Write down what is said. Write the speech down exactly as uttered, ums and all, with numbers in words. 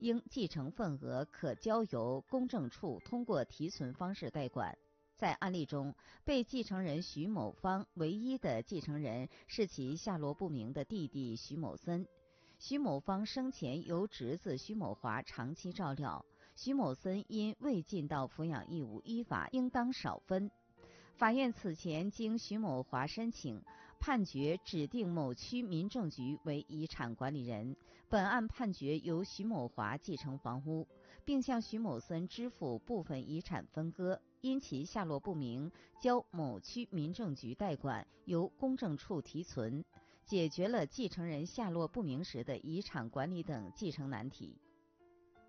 应继承份额可交由公证处通过提存方式代管。在案例中，被继承人徐某芳唯一的继承人是其下落不明的弟弟徐某森。徐某芳生前由侄子徐某华长期照料，徐某森因未尽到抚养义务，依法应当少分。法院此前经徐某华申请，判决指定某区民政局为遗产管理人。本案判决由徐某华继承房屋，并向徐某森支付部分遗产分割，因其下落不明，交某区民政局代管，由公证处提存，解决了继承人下落不明时的遗产管理等继承难题。